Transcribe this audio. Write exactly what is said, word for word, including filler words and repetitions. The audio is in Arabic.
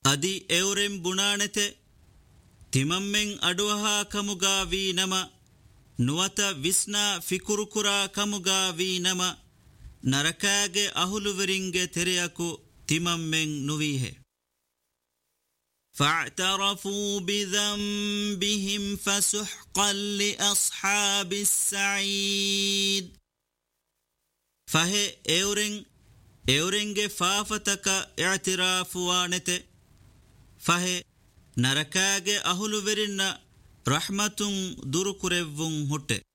ಅದಿ ಎವರೆಂ ಬುಣಾಣೆತೆ ತಿಮಮ್ಮೆಂ ಅಡುವಹಾ ಕಮುಗಾವಿ ನಮ ನುವತ ವಿಸ್ನಾ ಫಿಕುರುಕುರಾ ಕಮುಗಾವಿ ನಮ ನರಕಾಗೆ ಅಹುಲುವರಿಂಗೆ ತೆರೆಯಕು ತಿಮಮ್ಮೆಂ ನುವೀಹೆ فاعترفوا بذنبهم فسحقا لأصحاب السعيد فهي اورين اورينگه فافتك اعتراف وانته فهي نركاگه اهلو ورن رحمتun duru kurevvun hutte